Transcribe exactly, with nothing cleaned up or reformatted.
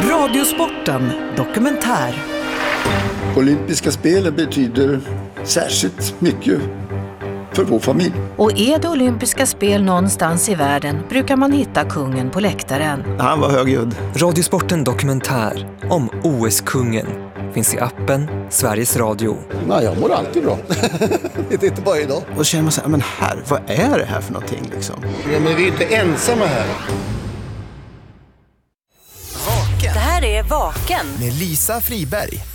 Radiosporten dokumentär. Olympiska spelen betyder särskilt mycket för vår familj. Och är det olympiska spel någonstans i världen brukar man hitta kungen på läktaren. Han var högljudd. Radiosporten dokumentär om O S-kungen finns i appen Sveriges Radio. Nej, jag mår alltid bra. Det är inte bara idag. Och då känner man så här, men här, vad är det här för någonting liksom? Ja, men vi är inte ensamma här. Det här är Vaken med Lisa Friberg.